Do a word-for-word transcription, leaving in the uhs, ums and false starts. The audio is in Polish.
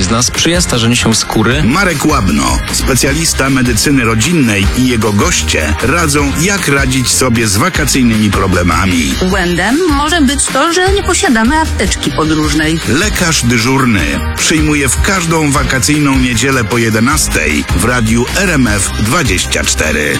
łatwizna sprzyja starzeniu się skóry? Marek Łabno, specjalista medycyny rodzinnej, i jego goście radzą, jak radzić sobie z wakacyjnymi problemami. Błędem może być to, że nie posiadamy apteczki podróżnej. Lekarz dyżurny przyjmuje w każdą wakacyjną niedzielę po jedenastej w radiu R M F dwadzieścia cztery.